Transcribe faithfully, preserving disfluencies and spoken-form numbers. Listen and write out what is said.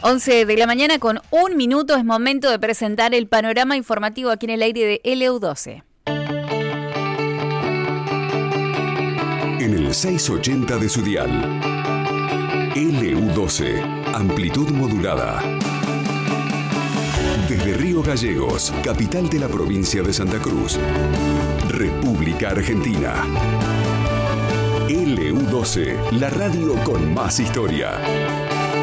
once de la mañana con un minuto, es momento de presentar el panorama informativo aquí en el aire de L U doce. En el seiscientos ochenta de su dial. L U doce, amplitud modulada. Desde Río Gallegos, capital de la provincia de Santa Cruz, República Argentina. L U doce, la radio con más historia.